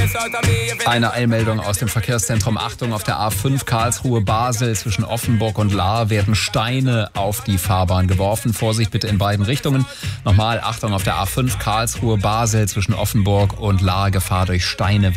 Eine Eilmeldung aus dem Verkehrszentrum. Achtung, auf der A5 Karlsruhe-Basel zwischen Offenburg und Lahr werden Steine auf die Fahrbahn geworfen. Vorsicht bitte in beiden Richtungen. Nochmal, Achtung, auf der A5 Karlsruhe-Basel zwischen Offenburg und Lahr, Gefahr durch Steine.